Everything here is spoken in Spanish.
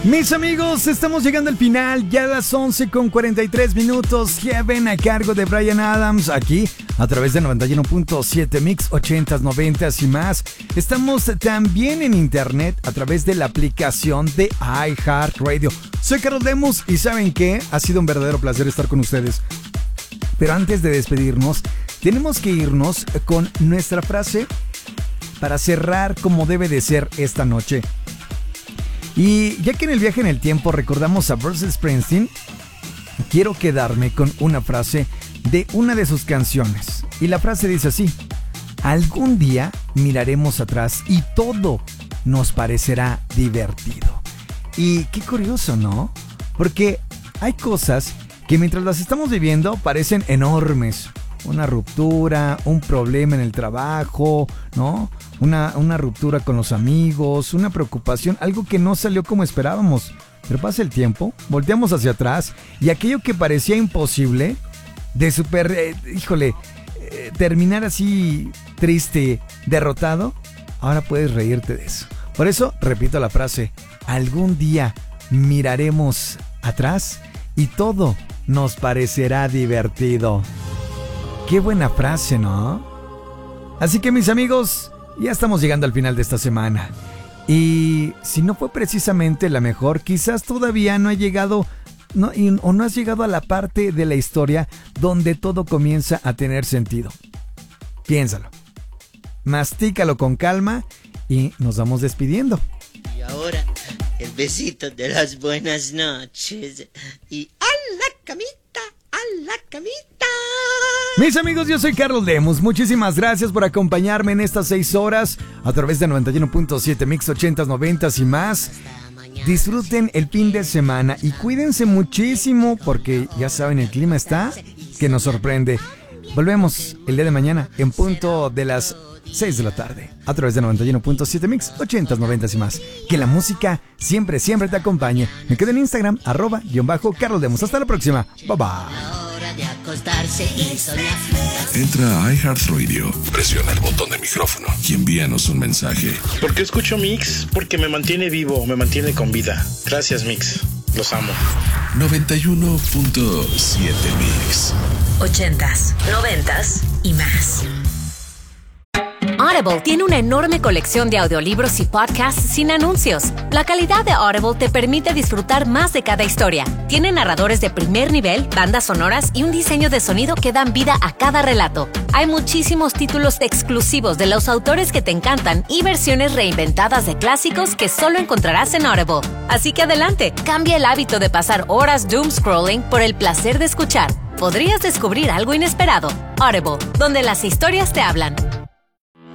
Mis amigos, estamos llegando al final, ya a las 11:43. Heaven a cargo de Bryan Adams, aquí a través de 91.7 Mix 80s, 90s y más. Estamos también en internet a través de la aplicación de iHeartRadio. Soy Carlos Lemus y ¿saben qué? Ha sido un verdadero placer estar con ustedes. Pero antes de despedirnos, tenemos que irnos con nuestra frase para cerrar como debe de ser esta noche. Y ya que en el viaje en el tiempo recordamos a Bruce Springsteen, quiero quedarme con una frase de una de sus canciones. Y la frase dice así: algún día miraremos atrás y todo nos parecerá divertido. Y qué curioso, ¿no? Porque hay cosas que mientras las estamos viviendo parecen enormes. Una ruptura, un problema en el trabajo, ¿no? Una ruptura con los amigos, una preocupación, algo que no salió como esperábamos. Pero pasa el tiempo, volteamos hacia atrás y aquello que parecía imposible de terminar así triste, derrotado, ahora puedes reírte de eso. Por eso repito la frase: algún día miraremos atrás y todo nos parecerá divertido. Qué buena frase, ¿no? Así que mis amigos, ya estamos llegando al final de esta semana. Y si no fue precisamente la mejor, quizás todavía no ha llegado, o no has llegado a la parte de la historia donde todo comienza a tener sentido. Piénsalo, mastícalo con calma y nos vamos despidiendo. Y ahora, el besito de las buenas noches. Y a la camita, a la camita. Mis amigos, yo soy Carlos Lemus. Muchísimas gracias por acompañarme en estas 6 horas a través de 91.7 Mix 80s, 90s y más. Disfruten el fin de semana y cuídense muchísimo porque ya saben, el clima está que nos sorprende. Volvemos el día de mañana en punto de las 6 de la tarde a través de 91.7 Mix 80s, 90s y más. Que la música siempre te acompañe. Me quedo en Instagram _Carlos Lemus. Hasta la próxima. Bye bye. De acostarse y soñar. Entra a iHeartRadio, presiona el botón de micrófono y envíanos un mensaje. ¿Por qué escucho Mix? Porque me mantiene vivo, me mantiene con vida. Gracias, Mix. Los amo. 91.7 Mix 80s, 90s y más. Audible tiene una enorme colección de audiolibros y podcasts sin anuncios. La calidad de Audible te permite disfrutar más de cada historia. Tiene narradores de primer nivel, bandas sonoras y un diseño de sonido que dan vida a cada relato. Hay muchísimos títulos exclusivos de los autores que te encantan y versiones reinventadas de clásicos que solo encontrarás en Audible. Así que adelante, cambia el hábito de pasar horas doom scrolling por el placer de escuchar. Podrías descubrir algo inesperado. Audible, donde las historias te hablan.